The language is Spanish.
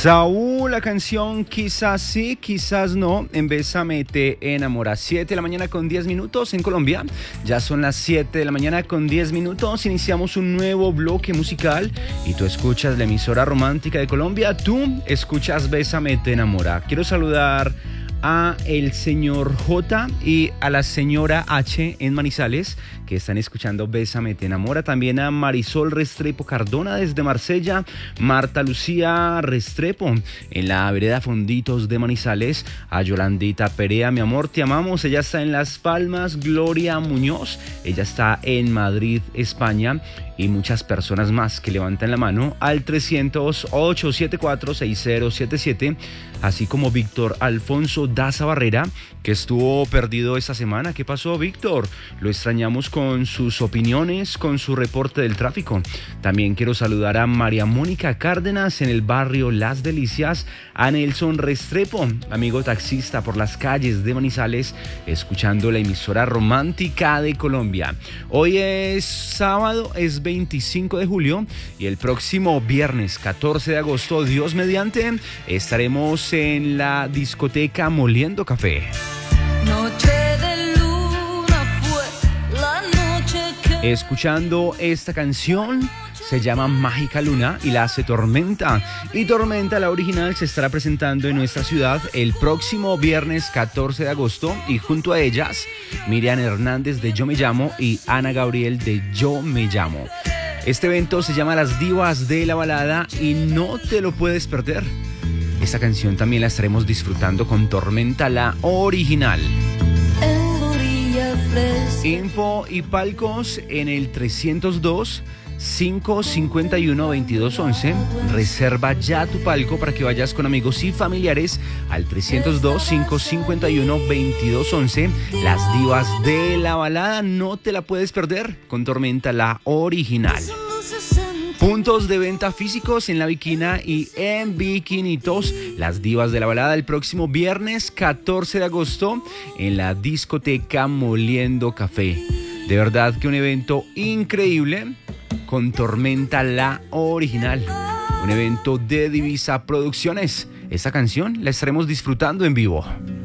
Saúl, la canción Quizás sí, quizás no, en Bésame te enamora. 7 de la mañana con 10 minutos en Colombia. Ya son las 7 de la mañana con 10 minutos. Iniciamos un nuevo bloque musical y tú escuchas la emisora romántica de Colombia. Tú escuchas Bésame te enamora. Quiero saludar a el señor J y a la señora H en Manizales, que están escuchando Bésame te enamora. También a Marisol Restrepo Cardona desde Marsella, Marta Lucía Restrepo en la vereda Fonditos de Manizales, a Yolandita Perea, mi amor, te amamos, ella está en Las Palmas. Gloria Muñoz, ella está en Madrid, España, y muchas personas más que levantan la mano al 300-874-6077, así como Víctor Alfonso Daza Barrera, que estuvo perdido esta semana. ¿Qué pasó, Víctor? Lo extrañamos con sus opiniones, con su reporte del tráfico. También quiero saludar a María Mónica Cárdenas en el barrio Las Delicias, a Nelson Restrepo, amigo taxista por las calles de Manizales, escuchando la emisora romántica de Colombia. Hoy es sábado, es 25 de julio, y el próximo viernes 14 de agosto, Dios mediante, estaremos en la discoteca Moliendo Café. Noche de luna fue la noche que... Escuchando esta canción, se llama Mágica Luna y la hace Tormenta. Y Tormenta, la original, se estará presentando en nuestra ciudad el próximo viernes 14 de agosto. Y junto a ellas, Miriam Hernández de Yo Me Llamo y Ana Gabriel de Yo Me Llamo. Este evento se llama Las Divas de la Balada y no te lo puedes perder. Esta canción también la estaremos disfrutando con Tormenta, la original. Info y palcos en el 302-551-2211. Reserva ya tu palco para que vayas con amigos y familiares al 302-551-2211. Las Divas de la Balada, no te la puedes perder con Tormenta, la original. Puntos de venta físicos en La Viquina y en Viquinitos. Las Divas de la Balada el próximo viernes 14 de agosto en la discoteca Moliendo Café. De verdad que un evento increíble con Tormenta, la original. Un evento de Divisa Producciones. Esta canción la estaremos disfrutando en vivo.